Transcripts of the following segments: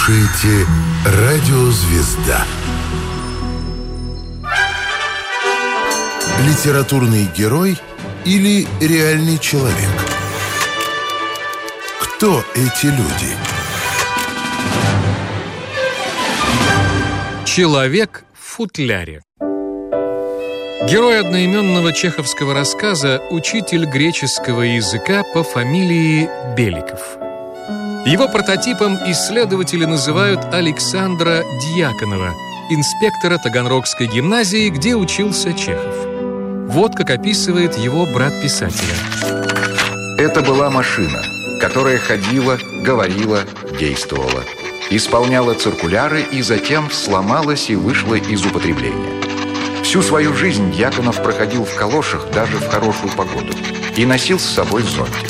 слушаете «Радио Звезда». Литературный герой или реальный человек? Кто эти люди? Человек в футляре. Герой одноименного чеховского рассказа – учитель греческого языка по фамилии Беликов. Его прототипом исследователи называют Александра Дьяконова, инспектора Таганрогской гимназии, где учился Чехов. Вот как описывает его брат писателя. Это была машина, которая ходила, говорила, действовала, исполняла циркуляры и затем сломалась и вышла из употребления. Всю свою жизнь Дьяконов проходил в калошах даже в хорошую погоду и носил с собой зонтик.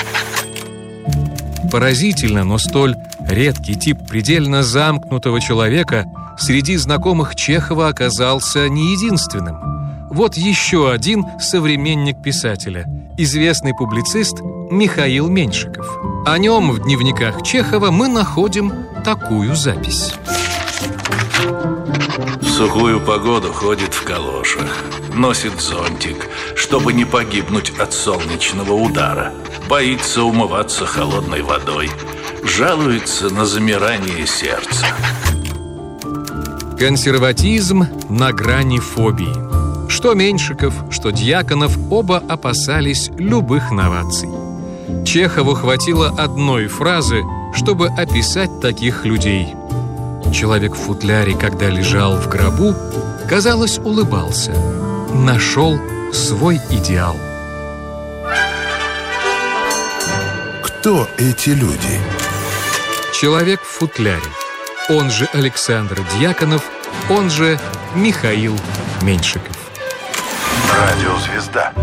Поразительно, но столь редкий тип предельно замкнутого человека среди знакомых Чехова оказался не единственным. Вот еще один современник писателя, известный публицист Михаил Меньшиков. О нем в дневниках Чехова мы находим такую запись. В сухую погоду ходит в калошах, носит зонтик, чтобы не погибнуть от солнечного удара, боится умываться холодной водой, жалуется на замирание сердца. Консерватизм на грани фобии. Что Меньшиков, что Дьяконов оба опасались любых новаций. Чехову хватило одной фразы, чтобы описать таких людей. Человек в футляре, когда лежал в гробу, казалось, улыбался. Нашел свой идеал. Кто эти люди? Человек в футляре. Он же Александр Дьяконов, он же Михаил Меньшиков. Радио Звезда.